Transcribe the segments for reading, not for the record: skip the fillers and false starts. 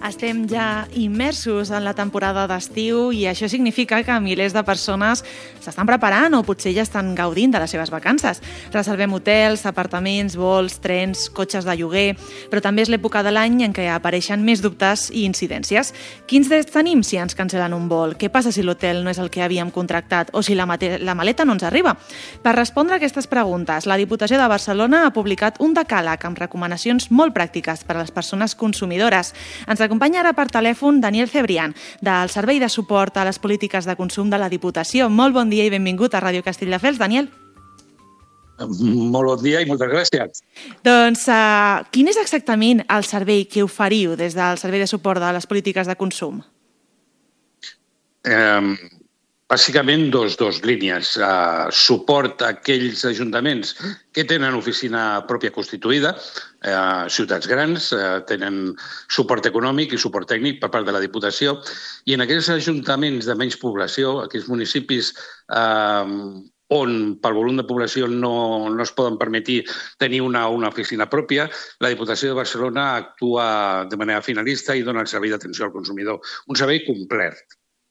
Estem ja immersos en la temporada d'estiu i això significa que milers de persones s'estan preparant o potser ja estan gaudint de les seves vacances. Reservem hotels, apartaments, vols, trens, cotxes de lloguer, però també és l'època de l'any en què apareixen més dubtes i incidències. Quins drets tenim si ens cancel·len un vol? Què passa si l'hotel no és el que havíem contractat o si la maleta no ens arriba? Per respondre a aquestes preguntes, la Diputació de Barcelona ha publicat un decàleg amb recomanacions molt pràctiques per a les persones consumidores. Ens acompanya ara per telèfon Daniel Cebrián, del Servei de Suport a les Polítiques de Consum de la Diputació. Molt bon dia i benvingut a Ràdio Castelldefels, Daniel. Molt bon dia i moltes gràcies. Doncs, quin és exactament el servei que oferiu des del Servei de Suport de les Polítiques de Consum? Bàsicament, dos línies. Suport a aquells ajuntaments que tenen oficina pròpia constituïda, ciutats grans, tenen suport econòmic i suport tècnic per part de la Diputació, i en aquells ajuntaments de menys població, aquells municipis on pel volum de població no es poden permetre tenir una oficina pròpia, la Diputació de Barcelona actua de manera finalista i dona el servei d'atenció al consumidor. Un servei complet.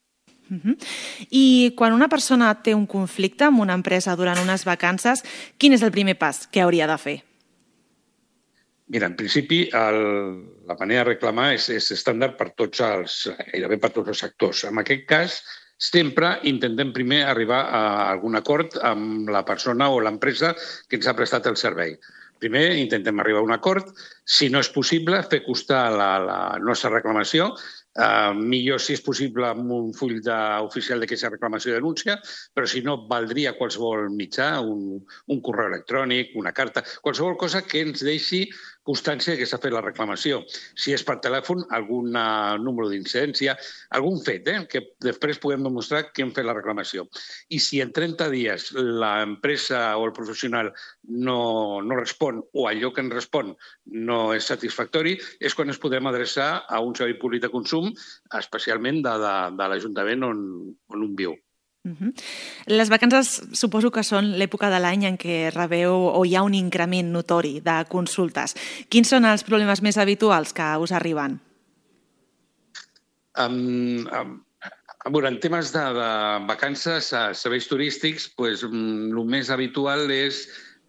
I quan una persona té un conflicte amb una empresa durant unes vacances, quin és el primer pas que hauria de fer? Mira, en principi, la manera de reclamar és estàndard per gairebé per tots els sectors. En aquest cas, sempre intentem primer arribar a algun acord amb la persona o l'empresa que ens ha prestat el servei. Primer intentem arribar a un acord. Si no és possible, fer constar la nostra reclamació. Millor, si és possible, amb un full oficial de queixa, reclamació i denúncia, però si no, valdria qualsevol mitjà, un correu electrònic, una carta, qualsevol cosa que ens deixi constància que s'ha fet la reclamació. Si és per telèfon, algun número d'incidència, algun fet, que després puguem demostrar que hem fet la reclamació. I si en 30 dies l'empresa o el professional no respon o allò que ens respon no és satisfactori, és quan ens podem adreçar a un servei públic de consum, especialment de l'Ajuntament on viu. Les vacances suposo que són l'època de l'any en què rebeu o hi ha un increment notori de consultes. Quins són els problemes més habituals que us arriben? En temes de vacances, serveis turístics, el més habitual és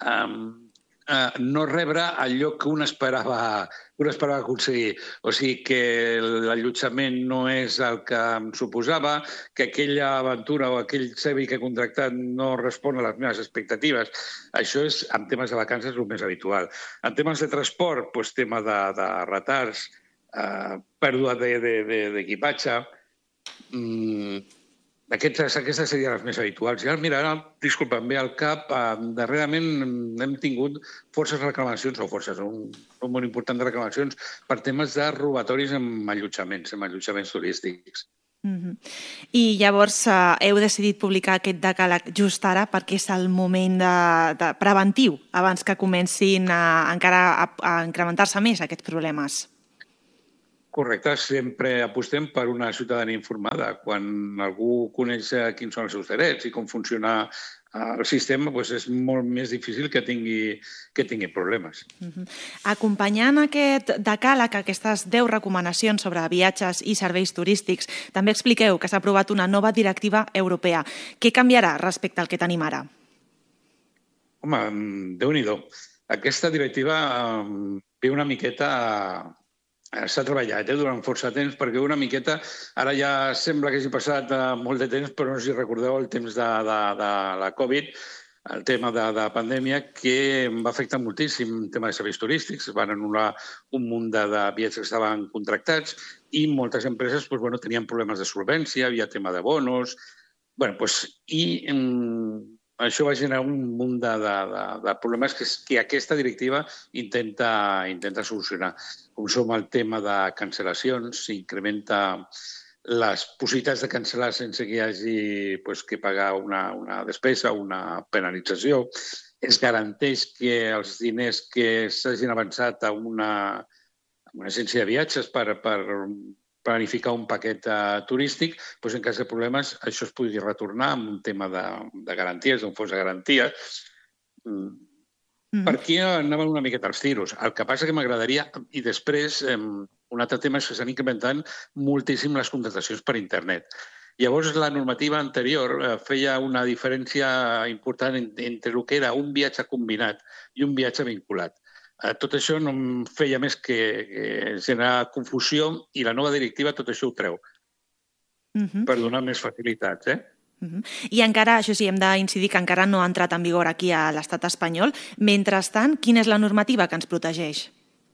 no rebre allò que un esperava aconseguir. O sigui, que l'allotjament no és el que em suposava, que aquella aventura o aquell servei que he contractat no respon a les meves expectatives. Això és, en temes de vacances, el més habitual. En temes de transport, tema de retards, pèrdua d'equipatge. Aquestes serien les més habituals. I ara, disculpa, em ve al cap, darrerament hem tingut forces reclamacions, un nombre important de reclamacions per temes de robatoris en allotjaments turístics. I llavors heu decidit publicar aquest decàleg just ara perquè és el moment preventiu, abans que comencin encara a incrementar-se més aquests problemes. Correcte, sempre apostem per una ciutadania informada. Quan algú coneix quins són els seus drets i com funciona el sistema, és molt més difícil que tingui problemes. Acompanyant aquest decàleg, aquestes 10 recomanacions sobre viatges i serveis turístics, també expliqueu que s'ha aprovat una nova directiva europea. Què canviarà respecte al que tenim ara? Home, Déu-n'hi-do. Aquesta directiva ve una miqueta... S'ha treballat durant força temps perquè una miqueta, ara ja sembla que hagi passat molt de temps, però no sé si recordeu el temps de la Covid, el tema de pandèmia, que va afectar moltíssim el tema de serveis turístics. Es van anul·lar un munt de viatges que estaven contractats i moltes empreses tenien problemes de solvència, havia tema de bonos... Això va generar un munt de problemes que aquesta directiva intenta solucionar. Com som el tema de cancel·lacions, s'incrementa les possibilitats de cancel·lar sense que hi hagi que pagar una despesa, una penalització. Es garanteix que els diners que s'hagin avançat a una agència de viatges per planificar un paquet turístic, en cas de problemes això es pugui retornar amb un tema de garanties, d'un fons de garanties. Per aquí anaven una miqueta els tiros. El que passa que m'agradaria, i després Un altre tema és que s'han incrementat moltíssim les contractacions per internet. Llavors, la normativa anterior feia una diferència important entre el que era un viatge combinat i un viatge vinculat. Tot això no em feia més que generar confusió i la nova directiva tot això ho treu per donar més facilitats, I encara, això sí, hem d'incidir que encara no ha entrat en vigor aquí a l'estat espanyol. Mentrestant, quina és la normativa que ens protegeix?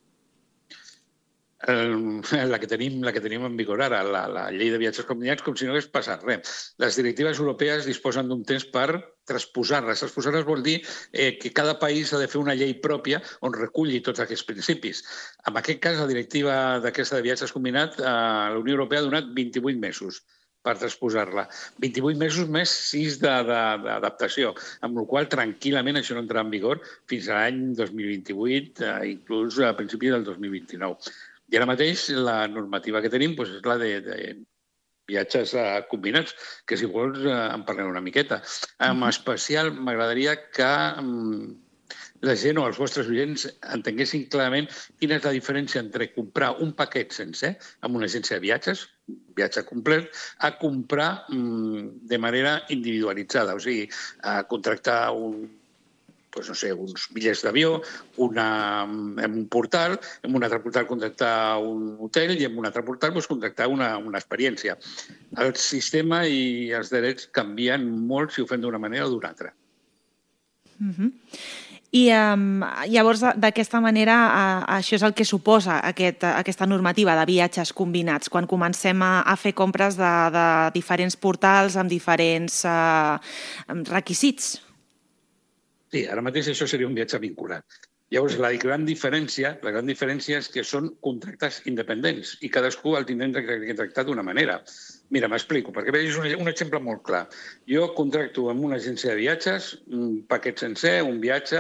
La que tenim en vigor ara, la llei de viatges combinats, com si no hagués passat res. Les directives europees disposen d'un temps per transposar-les. Transposar-les vol dir que cada país ha de fer una llei pròpia on reculli tots aquests principis. En aquest cas, la directiva d'aquesta de viatges combinats, la Unió Europea ha donat 28 mesos per transposar-la. 28 mesos més 6 d'adaptació, amb la qual tranquil·lament això no entrarà en vigor fins a l'any 2028, inclús a principi del 2029. I ara mateix la normativa que tenim és la de viatges combinats, que si vols en parlem una miqueta. En especial m'agradaria que la gent o els vostres oients entenguessin clarament quina és la diferència entre comprar un paquet sencer amb una agència de viatges, viatge complet, a comprar de manera individualitzada. O sigui, a contractar uns bitllets d'avió, en un portal, en un altre portal contractar un hotel i en un altre portal contractar una experiència. El sistema i els drets canvien molt si ho fem d'una manera o d'una altra. I llavors, d'aquesta manera, això és el que suposa aquesta normativa de viatges combinats, quan comencem a fer compres de diferents portals amb diferents requisits. Sí, ara mateix això seria un viatge vinculat. Llavors, la gran diferència és que són contractes independents i cadascú el tindrem de tractar d'una manera. Mira, m'explico, perquè veig un exemple molt clar. Jo contracto amb una agència de viatges un paquet sencer, un viatge,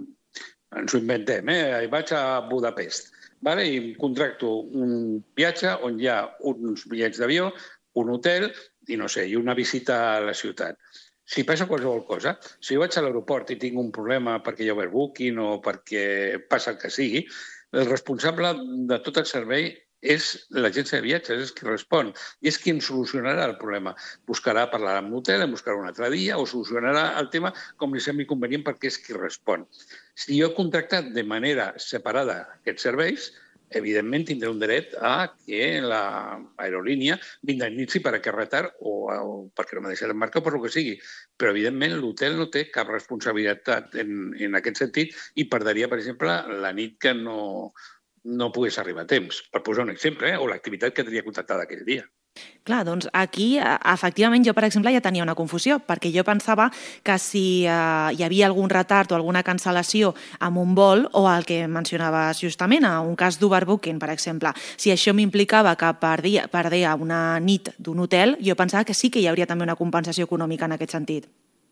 ens ho inventem, vaig a Budapest, i contracto un viatge on hi ha uns bitllets d'avió, un hotel i una visita a la ciutat. Si passa qualsevol cosa, si jo vaig a l'aeroport i tinc un problema perquè hi ha overbooking o perquè passa el que sigui, el responsable de tot el servei és l'agència de viatges, és qui respon i és qui em solucionarà el problema. Parlarà amb l'hotel, em buscarà un altre dia o solucionarà el tema com li sembli convenient perquè és qui respon. Si jo he contractat de manera separada aquests serveis, evidentment tindré un dret a que l'aerolínia m'indemnitzi per aquest retard o perquè no m'ha deixat embarcar o per el que sigui. Però, evidentment, l'hotel no té cap responsabilitat en aquest sentit i perdria, per exemple, la nit que no pogués arribar a temps, per posar un exemple, o l'activitat que tenia contractada aquell dia. Clar, doncs aquí, efectivament, jo, per exemple, ja tenia una confusió, perquè jo pensava que si hi havia algun retard o alguna cancel·lació amb un vol, o el que mencionaves justament, a un cas d'overbooking, per exemple, si això m'implicava que perdia una nit d'un hotel, jo pensava que sí que hi hauria també una compensació econòmica en aquest sentit.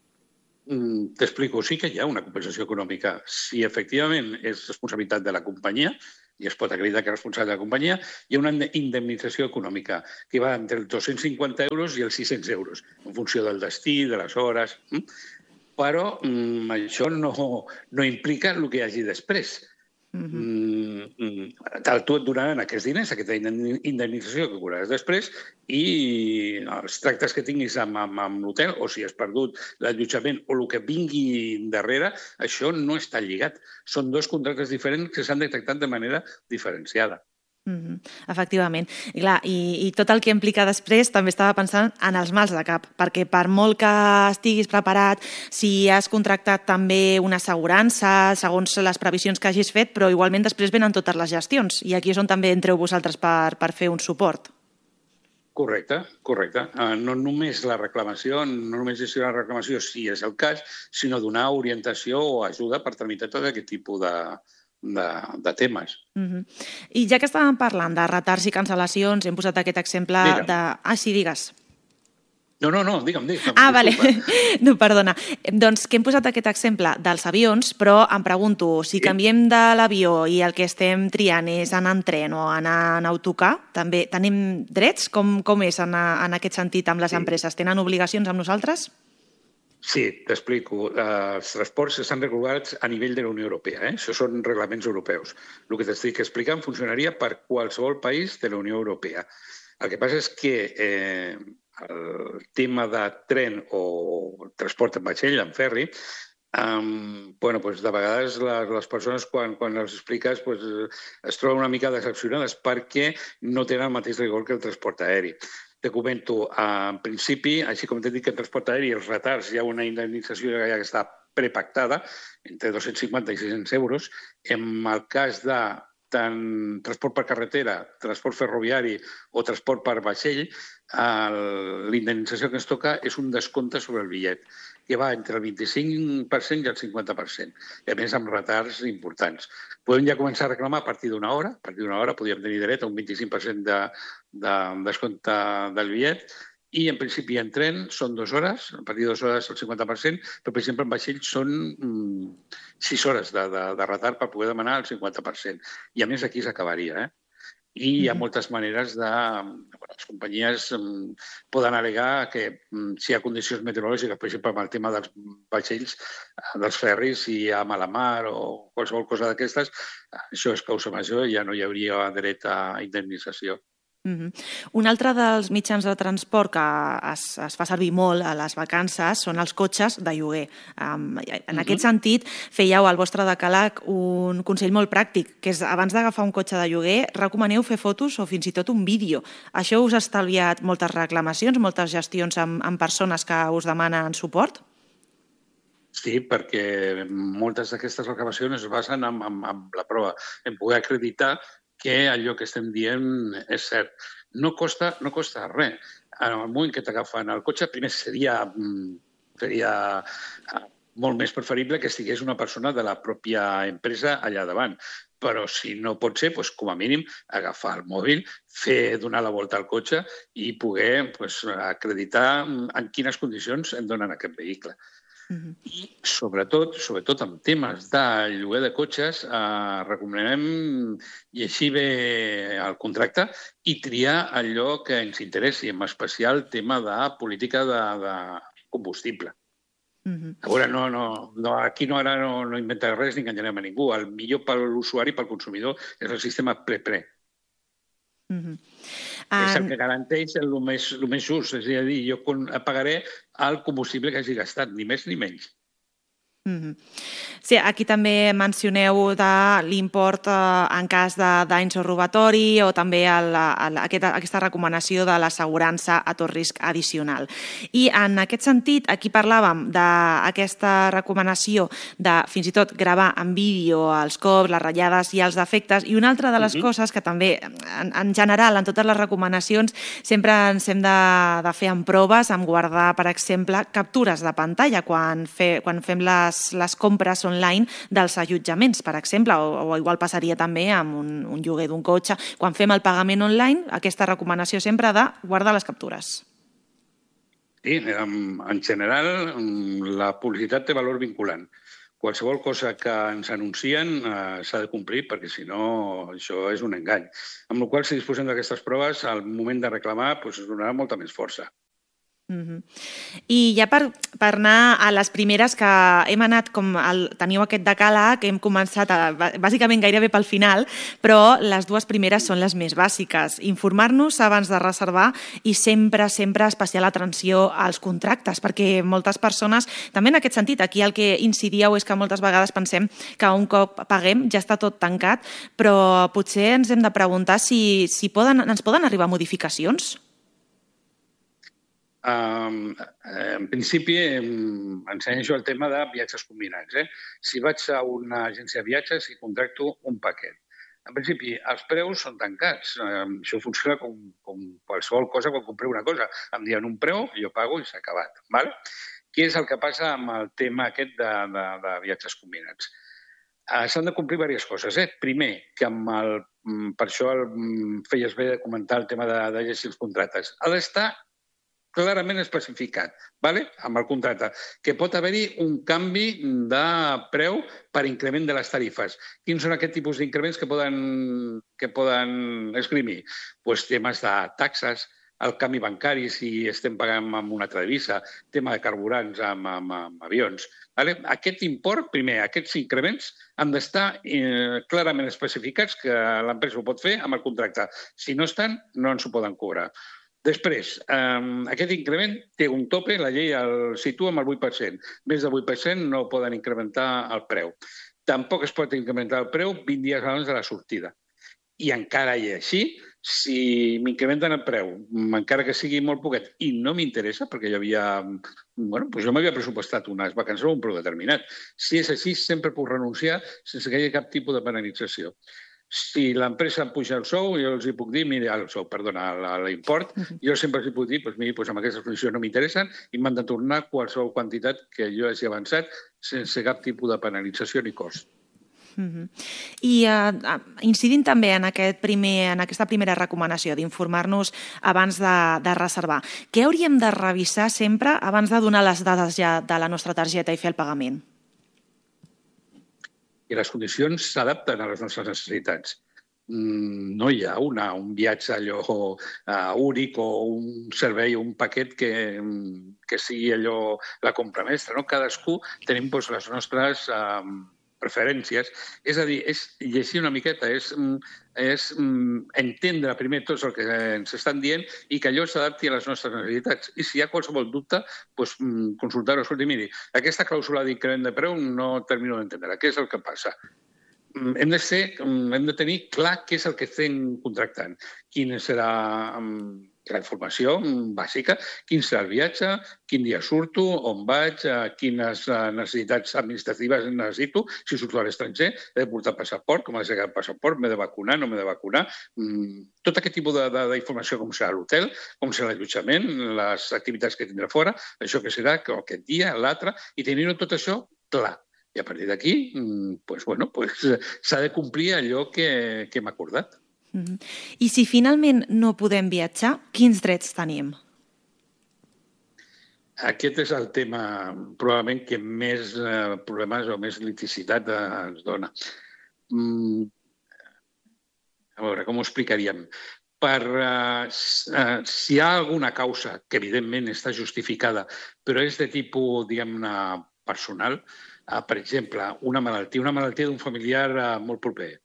T'explico, sí que hi ha una compensació econòmica. Si efectivament és responsabilitat de la companyia, i es pot acreditar que és responsable de la companyia, hi ha una indemnització econòmica que va entre els 250 euros i els 600 euros, en funció del destí, de les hores. Però això no implica el que hi hagi després. Tu et donaran aquests diners, aquesta indemnització que cobraràs després i els tractes que tinguis amb l'hotel o si has perdut l'allotjament o el que vingui darrere, això no està lligat. Són dos contractes diferents que s'han de tractar de manera diferenciada. Efectivament. I tot el que implica després també estava pensant en els mals de cap, perquè per molt que estiguis preparat, si has contractat també una assegurança, segons les previsions que hagis fet, però igualment després venen totes les gestions i aquí és on també entreu vosaltres per fer un suport. Correcte. No només la reclamació, no només gestionar la reclamació si és el cas, sinó donar orientació o ajuda per tramitar tot aquest tipus de temes. I ja que estàvem parlant de retards i cancel·lacions, hem posat aquest exemple de... Sí, digues. No, digue'm. Vale. No, perdona. Doncs que hem posat aquest exemple dels avions, però em pregunto, si canviem de l'avió i el que estem triant és anar en tren o anar en autocar, també tenim drets? Com és en aquest sentit amb les empreses? Tenen obligacions amb nosaltres? Sí, t'explico. Els transports estan regulats a nivell de la Unió Europea. Això són reglaments europeus. El que t'estic explicant funcionaria per qualsevol país de la Unió Europea. El que passa és que el tema de tren o transport en vaixell, en ferri, de vegades les persones, quan els expliques, es troben una mica decepcionades perquè no tenen el mateix rigor que el transport aeri. Te comento, en principi, així com t'he dit que en transport aeri els retards hi ha una indemnització que ja està prepactada, entre 250 i 600 euros. En el cas de tant transport per carretera, transport ferroviari o transport per vaixell, l'indemnització que ens toca és un descompte sobre el bitllet, que va entre el 25% i el 50%, i a més amb retards importants. Podem ja començar a reclamar a partir d'una hora. A partir d'una hora podríem tenir dret a un 25% de descompte del bitllet, i en principi en tren són 2 hores, a partir de 2 hores el 50%, però per exemple en vaixell són 6 hores de retard per poder demanar el 50%. I a més aquí s'acabaria, I hi ha moltes maneres de... Les companyies poden al·legar que si hi ha condicions meteorològiques, per exemple, amb el tema dels vaixells, dels ferris, si hi ha mala mar o qualsevol cosa d'aquestes, això és causa major i ja no hi hauria dret a indemnització. Un altre dels mitjans de transport que es fa servir molt a les vacances són els cotxes de lloguer. En aquest sentit, fèieu al vostre decàleg un consell molt pràctic, que és abans d'agafar un cotxe de lloguer, recomaneu fer fotos o fins i tot un vídeo. Això us ha estalviat moltes reclamacions, moltes gestions amb persones que us demanen suport? Sí, perquè moltes d'aquestes reclamacions es basen en la prova, en poder acreditar que allò que estem dient és cert. No costa res. En el moment que t'agafen el cotxe, primer seria molt més preferible que estigués una persona de la pròpia empresa allà davant. Però si no pot ser, com a mínim, agafar el mòbil, donar la volta al cotxe i poder acreditar en quines condicions em donen aquest vehicle. I sobretot en temes de lloguer de cotxes, recomanem llegir bé el contracte i triar allò que ens interessi, en especial el tema de política de combustible. A veure, aquí no inventaré res ni enganyarem a ningú. El millor per l'usuari, pel consumidor, és el sistema pre-pre. És el que garanteix el més just. És a dir, jo pagaré el combustible que hagi gastat, ni més ni menys. Sí, aquí també mencioneu de l'import en cas de danys o robatori o també aquesta recomanació de l'assegurança a tot risc addicional. I en aquest sentit, aquí parlàvem d'aquesta recomanació de fins i tot gravar en vídeo els cops, les ratllades i els defectes, i una altra de les coses que també, en general, en totes les recomanacions, sempre ens hem de fer en proves, en guardar, per exemple, captures de pantalla quan fem les compres online dels allotjaments, per exemple, o igual passaria també amb un lloguer d'un cotxe. Quan fem el pagament online, aquesta recomanació sempre de guardar les captures. Sí, en general, la publicitat té valor vinculant. Qualsevol cosa que ens anuncien s'ha de complir, perquè si no, això és un engany. Amb la qual cosa, si disposem d'aquestes proves, al moment de reclamar es donarà molta més força. I ja per anar a les primeres, que hem anat, teniu aquest decàleg, que hem començat bàsicament gairebé pel final, però les dues primeres són les més bàsiques. Informar-nos abans de reservar i sempre especial atenció als contractes, perquè moltes persones, també en aquest sentit, aquí el que incidíeu és que moltes vegades pensem que un cop paguem ja està tot tancat, però potser ens hem de preguntar si ens poden arribar modificacions? En principi, ensenyo el tema de viatges combinats. Si vaig a una agència de viatges i contracto un paquet. En principi, els preus són tancats. Això funciona com qualsevol cosa quan compreu una cosa. Em diuen un preu, jo pago i s'ha acabat. Què és el que passa amb el tema aquest de viatges combinats? S'han de complir diverses coses. Primer, que per això feies bé de comentar el tema de llegir els contractes. Ha d'estar clarament especificat, amb el contracte, que pot haver-hi un canvi de preu per increment de les tarifes. Quins són aquests tipus d'increments que poden esgrimir? Temes de taxes, el canvi bancari si estem pagant amb una altra divisa, tema de carburants amb avions. Aquest import, primer, aquests increments han d'estar clarament especificats que l'empresa ho pot fer amb el contracte. Si no estan, no ens ho poden cobrar. Després, aquest increment té un tope, la llei el situa amb el 8%. Més del 8% no poden incrementar el preu. Tampoc es pot incrementar el preu 20 dies abans de la sortida. I encara i així, si m'incrementen el preu, encara que sigui molt poquet, i no m'interessa, perquè jo m'havia pressupostat unes vacances a un preu determinat. Si és així, sempre puc renunciar sense que hi hagi cap tipus de penalització. Si l'empresa em puja el sou, jo els hi puc dir, mira, l'import, jo sempre els hi puc dir, amb aquestes condicions no m'interessen i m'han de tornar qualsevol quantitat que jo hagi avançat sense cap tipus de penalització ni cost. I incidint també en aquesta primera recomanació d'informar-nos abans de reservar, què hauríem de revisar sempre abans de donar les dades ja de la nostra targeta i fer el pagament? I les condicions s'adapten a les nostres necessitats. No hi ha un viatge allò únic o un servei o un paquet que sigui allò la compra mestra. Cadascú tenim les nostres preferències. És a dir, és llegir una miqueta, és entendre primer tot el que ens estan dient i que allò s'adapti a les nostres necessitats. I si hi ha qualsevol dubte, consultar-ho. Escolti, miri, aquesta clàusula d'increment de preu no termino d'entendre. Què és el que passa? Hem de tenir clar què és el que estem contractant. Quina serà la informació bàsica, quin serà el viatge, quin dia surto, on vaig, quines necessitats administratives necessito, si surto a l'estranger, he de portar passaport, com ha de ser el passaport, m'he de vacunar, no m'he de vacunar. Tot aquest tipus d'informació, com serà l'hotel, com serà l'allotjament, les activitats que tindrà fora, això que serà aquest dia, l'altre, i tenir-ho tot això clar. I a partir d'aquí s'ha de complir allò que hem acordat. I si finalment no podem viatjar, quins drets tenim? Aquest és el tema probablement que més problemes o més liticitat ens dona. A veure, com ho explicaríem? Si hi ha alguna causa que evidentment està justificada, però és de tipus, diguem-ne, personal, per exemple, una malaltia d'un familiar molt proper,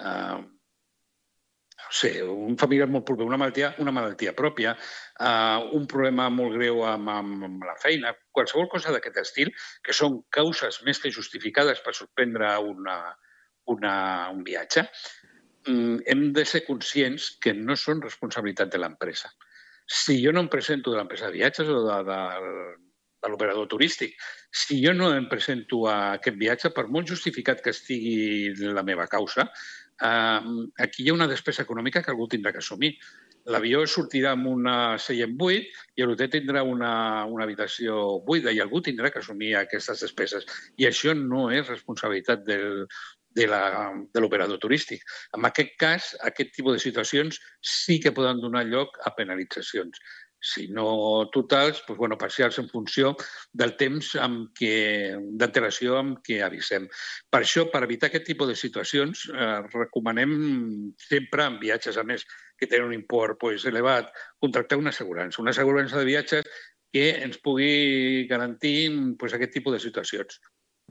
un familiar molt proper, una malaltia pròpia, un problema molt greu amb la feina, qualsevol cosa d'aquest estil, que són causes més que justificades per suspendre un viatge, hem de ser conscients que no són responsabilitat de l'empresa. Si jo no em presento de l'empresa de viatges o de l'operador turístic, si jo no em presento a aquest viatge, per molt justificat que estigui la meva causa, aquí hi ha una despesa econòmica que algú tindrà que assumir. L'avió sortirà amb una seient buit i l'hotel tindrà una habitació buida i algú tindrà que assumir aquestes despeses. I això no és responsabilitat de l'operador turístic. En aquest cas, aquest tipus de situacions sí que poden donar lloc a penalitzacions. Si no totals, parcials en funció del temps d'antelació amb què avisem. Per això, per evitar aquest tipus de situacions, recomanem sempre en viatges, a més, que tenen un import elevat, contractar una assegurança de viatges que ens pugui garantir aquest tipus de situacions.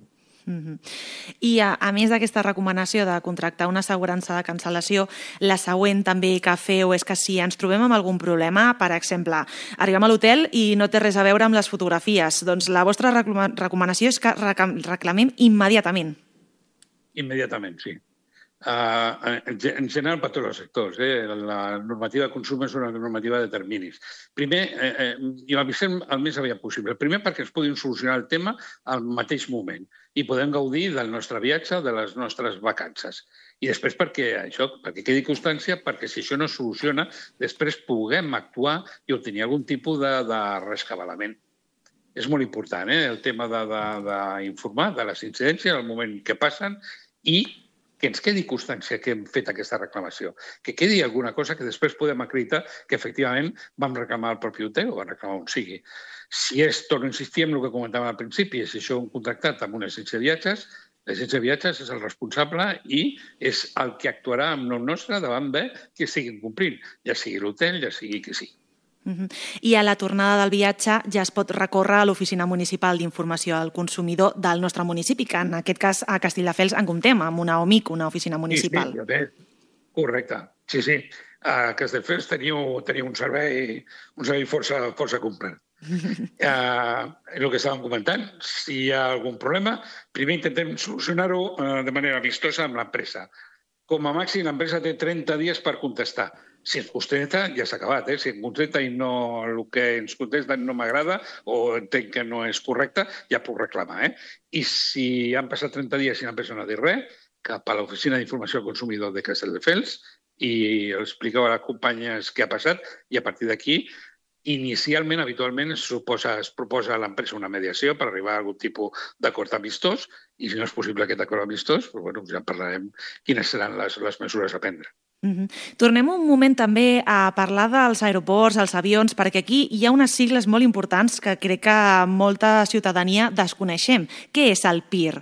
I a més d'aquesta recomanació de contractar una assegurança de cancel·lació, la següent també que feu és que si ens trobem amb algun problema, per exemple, arribem a l'hotel i no té res a veure amb les fotografies, doncs la vostra recomanació és que reclamem immediatament. Immediatament, sí. En general per tots els sectors. La normativa de consum és una normativa de terminis. Primer, i l'avisem el més aviat possible. Primer, perquè ens puguin solucionar el tema al mateix moment i podem gaudir del nostre viatge, de les nostres vacances. I després perquè quedi constància, perquè si això no es soluciona, després puguem actuar i obtenir algun tipus de rescabalament. És molt important, el tema d'informar de les incidències, el moment que passen i que ens quedi constància que hem fet aquesta reclamació, que quedi alguna cosa que després podem acreditar que efectivament vam reclamar al propi hotel o vam reclamar on sigui. Si torno a insistir en el que comentàvem al principi, si això ho hem contractat amb una agència de viatges, l'agència de viatges és el responsable i és el que actuarà en nom nostre davant de que estiguin complint, ja sigui l'hotel, ja sigui qui sigui. I a la tornada del viatge ja es pot recórrer a l'Oficina Municipal d'Informació al Consumidor del nostre municipi, que en aquest cas a Castelldefels en comptem amb una OMIC, una oficina municipal. Sí, correcte. Sí. A Castelldefels teniu un servei força complet. El que estàvem comentant, si hi ha algun problema, primer intentem solucionar-ho de manera amistosa amb l'empresa. Com a màxim, l'empresa té 30 dies per contestar. Si ens contesta, ja s'ha acabat. Si ens contesta i el que ens contesta no m'agrada o entenc que no és correcte, ja puc reclamar. I si han passat 30 dies i l'empresa no ha dit res, cap a l'Oficina d'Informació al Consumidor de Castelldefels i expliqueu a les companyes què ha passat i a partir d'aquí, inicialment, habitualment, es proposa a l'empresa una mediació per arribar a algun tipus d'acord amistós i si no és possible aquest acord amistós, ja parlarem quines seran les mesures a prendre. Tornem un moment també a parlar dels aeroports, els avions, perquè aquí hi ha unes sigles molt importants que crec que molta ciutadania desconeixem. Què és el PIR?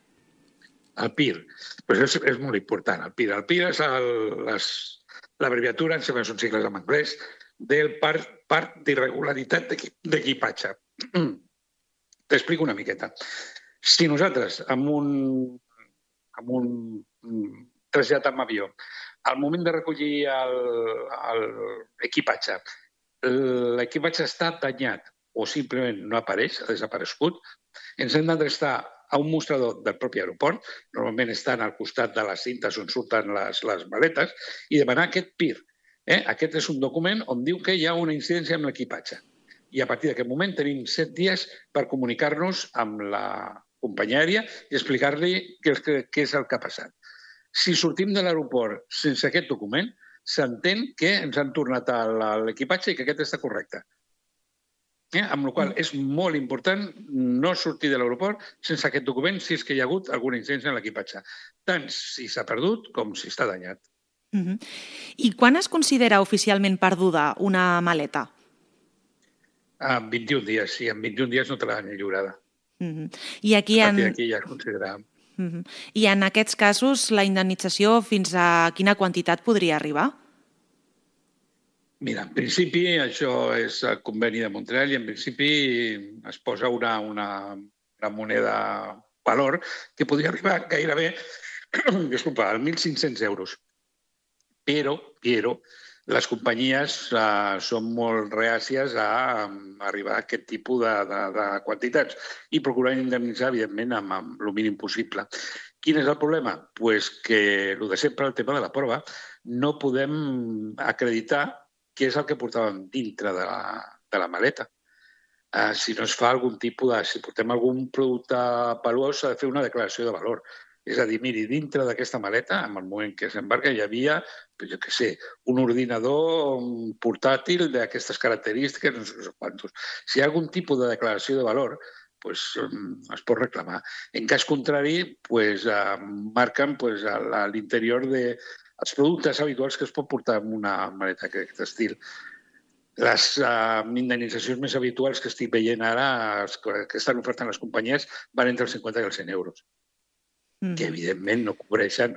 El PIR, és molt important. El PIR és l'abreviatura, em sembla que són sigles en anglès, del part d'irregularitat d'equipatge. T'explico una miqueta. Si nosaltres, amb un trasllat amb avió, al moment de recollir l'equipatge, l'equipatge està danyat o simplement no apareix, ha desaparegut, ens hem d'adreçar a un mostrador del propi aeroport, normalment estan al costat de les cintes on surten les maletes, i demanar aquest PIR. Aquest és un document on diu que hi ha una incidència amb l'equipatge. I a partir d'aquest moment tenim 7 dies per comunicar-nos amb la companyia aèria i explicar-li què és el que ha passat. Si sortim de l'aeroport sense aquest document, s'entén que ens han tornat l'equipatge i que aquest està correcte. Amb la qual cosa és molt important no sortir de l'aeroport sense aquest document si és que hi ha hagut alguna incidència en l'equipatge, tant si s'ha perdut com si està danyat. I quan es considera oficialment perduda una maleta? En 21 dies, sí. En 21 dies no te l'han lliurada. I aquí a partir d'aquí ja es considera... I en aquests casos, la indemnització fins a quina quantitat podria arribar? Mira, en principi això és el conveni de Montreal i en principi es posa una moneda valor que podria arribar gairebé als 1.500 euros. Però les companyies són molt reàcies a arribar a aquest tipus de quantitats i procurar indemnitzar, evidentment, amb el mínim possible. Quin és el problema? Doncs que, el de sempre, el tema de la prova, no podem acreditar què és el que portàvem dintre de la maleta. Si no es fa algun tipus de... Si portem algun producte valuós, s'ha de fer una declaració de valor. És a dir, miri, dintre d'aquesta maleta, en el moment que s'embarca, hi havia, jo què sé, un ordinador portàtil d'aquestes característiques, no sé quantos. Si hi ha algun tipus de declaració de valor, es pot reclamar. En cas contrari, marquen a l'interior dels productes habituals que es pot portar en una maleta d'aquest estil. Les indemnitzacions més habituals que estic veient ara, que estan ofertant les companyies, van entre els 50 i els 100 euros. Que evidentment no cobreixen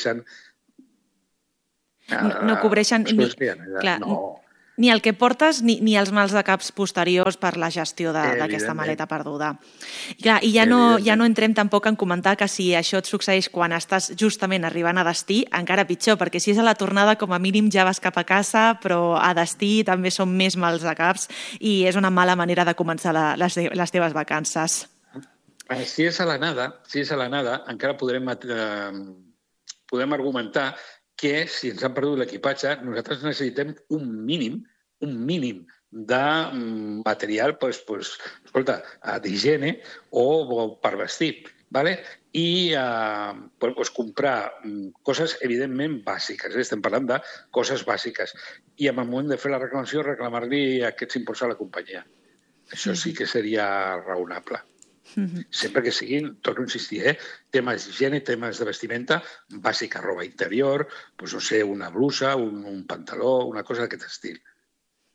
ni el que portes ni els mals de caps posteriors per la gestió d'aquesta maleta perduda. I ja no entrem tampoc en comentar que si això et succeeix quan estàs justament arribant a destí, encara pitjor, perquè si és a la tornada com a mínim ja vas cap a casa, però a destí també són més mals de caps i és una mala manera de començar les teves vacances. Si és a l'anada, encara podem argumentar que si ens han perdut l'equipatge, nosaltres necessitem un mínim de material d'higiene o per vestir. I comprar coses evidentment bàsiques. Estem parlant de coses bàsiques. I en el moment de fer la reclamació, reclamar-li aquests imports a la companyia. Això sí que seria raonable. Sempre que siguin, torno a insistir, temes d'higiene, temes de vestimenta, bàsica, roba interior, no sé, una blusa, un pantaló, una cosa d'aquest estil.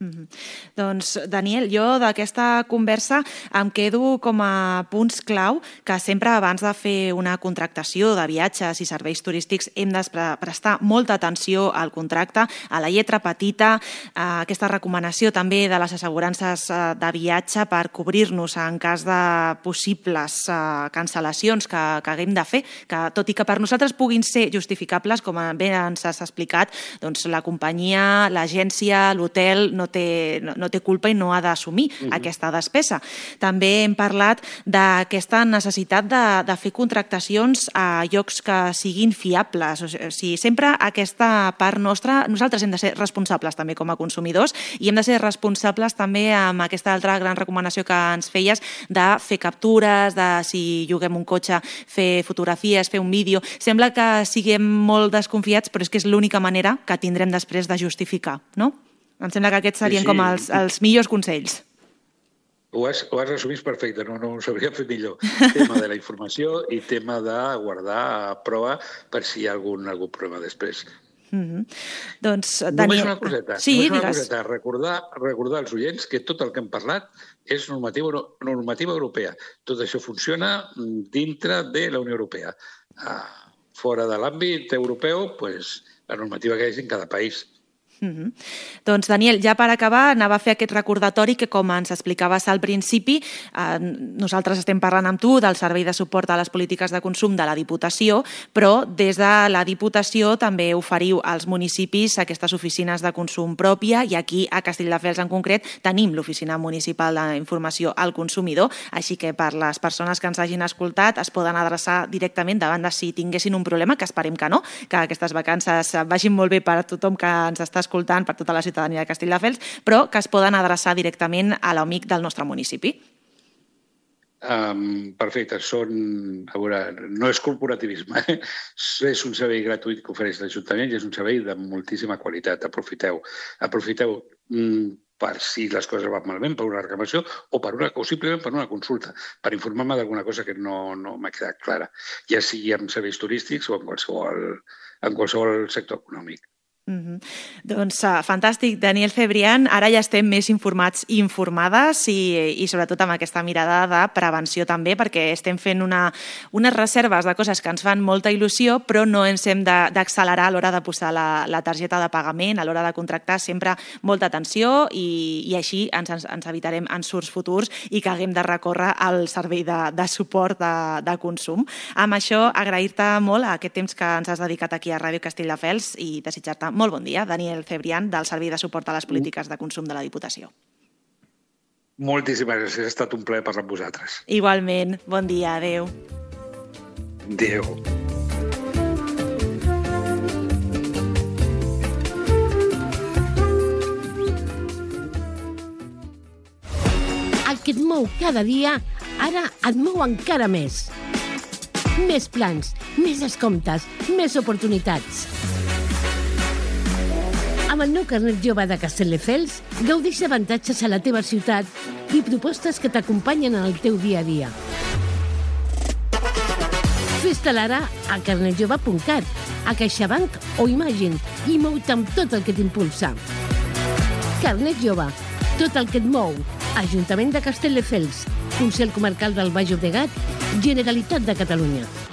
Doncs, Daniel, jo d'aquesta conversa em quedo com a punts clau que sempre abans de fer una contractació de viatges i serveis turístics hem de prestar molta atenció al contracte, a la lletra petita, a aquesta recomanació també de les assegurances de viatge per cobrir-nos en cas de possibles cancel·lacions que haguem de fer, que tot i que per nosaltres puguin ser justificables, com bé ens has explicat, doncs la companyia, l'agència, l'hotel no té culpa i no ha d'assumir aquesta despesa. També hem parlat d'aquesta necessitat de fer contractacions a llocs que siguin fiables. O sigui, sempre aquesta part nostra, nosaltres hem de ser responsables també com a consumidors i hem de ser responsables també amb aquesta altra gran recomanació que ens feies de fer captures, de si lloguem un cotxe, fer fotografies, fer un vídeo. Sembla que siguem molt desconfiats, però és que és l'única manera que tindrem després de justificar, no? Em sembla que aquests serien com els millors consells. Ho has resumit perfecte, no ho sabria fer millor. Tema de la informació i tema de guardar a prova per si hi ha algun problema després. Doncs, Daniel... Només una coseta. Sí, digues. Recordar als oients que tot el que hem parlat és normativa europea. Tot això funciona dintre de la Unió Europea. Fora de l'àmbit europeu, la normativa que hi ha en cada país. Doncs, Daniel, ja per acabar, anava a fer aquest recordatori que, com ens explicaves al principi, nosaltres estem parlant amb tu del Servei de Suport a les Polítiques de Consum de la Diputació, però des de la Diputació també oferiu als municipis aquestes oficines de consum pròpia i aquí, a Castelldefels en concret, tenim l'Oficina Municipal d'Informació al Consumidor, així que per les persones que ens hagin escoltat es poden adreçar directament davant de si tinguessin un problema, que esperem que no, que aquestes vacances vagin molt bé per a tothom que ens està escoltant, per tota la ciutadania de Castelldefels, però que es poden adreçar directament a l'amic del nostre municipi. Perfecte. A veure, no és corporativisme, és un servei gratuït que ofereix l'Ajuntament i és un servei de moltíssima qualitat. Aprofiteu per si les coses van malament, per una reclamació o simplement per una consulta, per informar-me d'alguna cosa que no m'ha quedat clara, ja sigui en serveis turístics o en qualsevol sector econòmic. Doncs fantàstic, Daniel Cebrián. Ara ja estem més informats i informades i sobretot amb aquesta mirada de prevenció també, perquè estem fent unes reserves de coses que ens fan molta il·lusió, però no ens hem d'accelerar a l'hora de posar la targeta de pagament, a l'hora de contractar sempre molta atenció i així ens evitarem ensurts futurs i que haguem de recórrer al servei de suport de consum. Amb això, agrair-te molt aquest temps que ens has dedicat aquí a Ràdio Castelldefels i desitjar-te molt bon dia, Daniel Cebrián, del Servei de Suport a les Polítiques de Consum de la Diputació. Moltíssimes gràcies, ha estat un plaer parlar amb vosaltres. Igualment, bon dia, adeu. Adeu. El que et mou cada dia, ara et mou encara més. Més plans, més descomptes, més oportunitats. Amb el nou carnet jove de Castelldefels, gaudeix d'avantatges a la teva ciutat i propostes que t'acompanyen en el teu dia a dia. Fes-te'l ara a carnetjove.cat, a CaixaBank o Imagine i mou-te amb tot el que t'impulsa. Carnet jove, tot el que et mou. Ajuntament de Castelldefels, Consell Comarcal del Baix Llobregat, Generalitat de Catalunya.